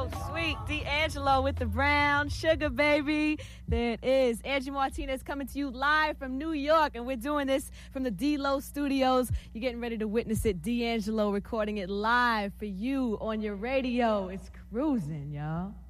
So sweet. D'Angelo with the brown sugar, baby. There it is. Angie Martinez coming to you live from New York, and we're doing this from the D-Lo Studios. You're getting ready to witness it. D'Angelo recording it live for you on your radio. It's cruising, y'all.